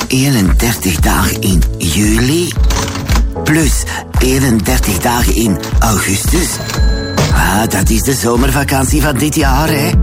31 dagen in juli. Plus 31 dagen in augustus. Ah, dat is de zomervakantie van dit jaar, hè.